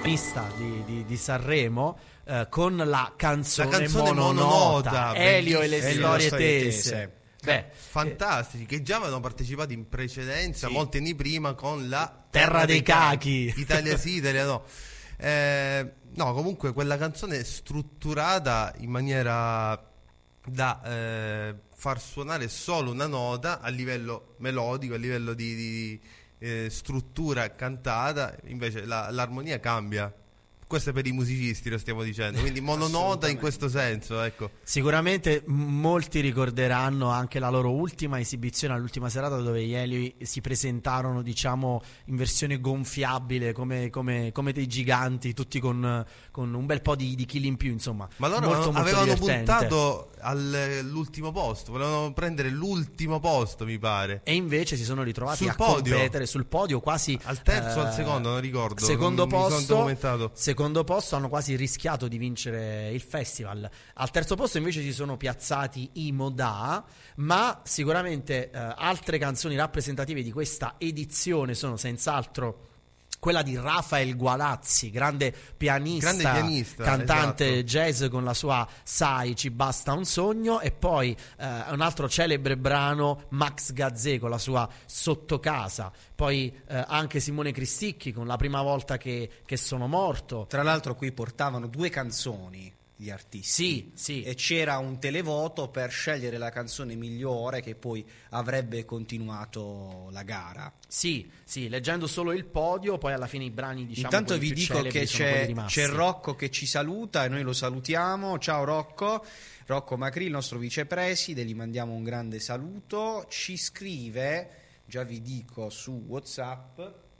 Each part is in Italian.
pista di Sanremo, con la canzone mononota, Elio e le bellissima. storie tese. Beh, fantastici, che già avevano partecipato in precedenza, sì, molti anni prima, con la Terra dei Cachi. Italia sì, Italia no. No, comunque quella canzone è strutturata in maniera da far suonare solo una nota a livello melodico, a livello di struttura cantata, invece l'armonia cambia. Questo è per i musicisti, lo stiamo dicendo, quindi mononota in questo senso, ecco. Sicuramente molti ricorderanno anche la loro ultima esibizione all'ultima serata, dove gli Elio si presentarono, diciamo, in versione gonfiabile come dei giganti, tutti con un bel po' di chili in più, insomma. Ma loro molto avevano divertente. puntato all'ultimo posto, volevano prendere l'ultimo posto, mi pare, e invece si sono ritrovati sul a podio, competere sul podio, quasi al terzo o al secondo, non ricordo, secondo non mi sono posto, documentato. secondo posto, hanno quasi rischiato di vincere il festival. Al terzo posto invece si sono piazzati i Modà, ma sicuramente altre canzoni rappresentative di questa edizione sono senz'altro quella di Rafael Gualazzi, grande pianista, cantante, esatto, jazz, con la sua Sai, ci basta un sogno, e poi un altro celebre brano, Max Gazzè con la sua Sottocasa, poi anche Simone Cristicchi con La prima volta che sono morto. Tra l'altro qui portavano 2 canzoni gli artisti, sì, e c'era un televoto per scegliere la canzone migliore che poi avrebbe continuato la gara. Sì, leggendo solo il podio, poi alla fine i brani, diciamo, intanto vi più dico celebri che sono quelli rimasti. c'è Rocco che ci saluta e noi lo salutiamo. Ciao Rocco Macri, il nostro vicepreside, gli mandiamo un grande saluto. Ci scrive, già vi dico, su WhatsApp.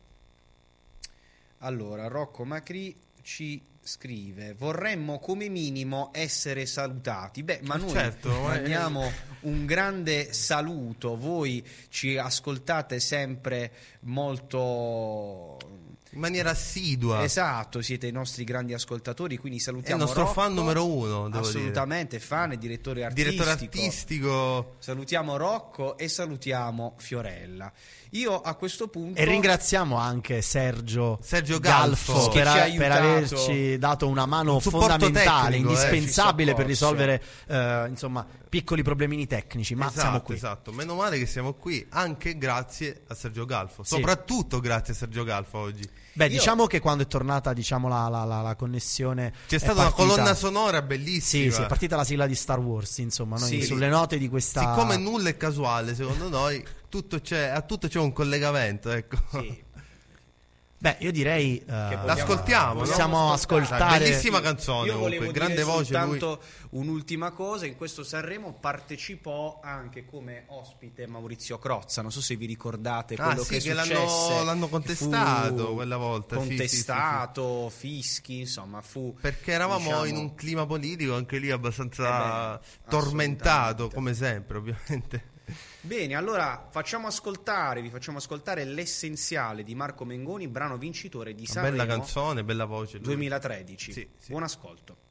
Allora, Rocco Macri ci scrive: vorremmo come minimo essere salutati. Ma noi mandiamo un grande saluto, voi ci ascoltate sempre molto in maniera assidua. Esatto, siete i nostri grandi ascoltatori, quindi salutiamo il nostro Rocco, fan numero uno, assolutamente dire. Fan e direttore artistico. Salutiamo Rocco e salutiamo Fiorella. Io a questo punto, e ringraziamo anche Sergio Galfo per averci dato una mano fondamentale, tecnico, indispensabile per risolvere insomma, piccoli problemini tecnici, ma siamo qui. Esatto, meno male che siamo qui, anche grazie a Sergio Galfo, soprattutto grazie a Sergio Galfo oggi. Diciamo che quando è tornata, diciamo, la connessione, c'è stata una colonna sonora bellissima. Sì, è partita la sigla di Star Wars, insomma, noi sulle note di questa. Siccome nulla è casuale, secondo noi, a tutto c'è un collegamento, ecco. Sì. Beh, io direi l'ascoltiamo, possiamo ascoltare. Bellissima canzone, io volevo grande dire voce soltanto un'ultima cosa. In questo Sanremo partecipò anche come ospite Maurizio Crozza, non so se vi ricordate quello che successe, l'hanno contestato quella volta, contestato, fischi, insomma, perché eravamo in un clima politico anche lì abbastanza tormentato, come sempre, ovviamente. Bene, allora vi facciamo ascoltare L'essenziale di Marco Mengoni, brano vincitore di Sanremo. Bella canzone, bella voce. 2013. Sì. Buon ascolto.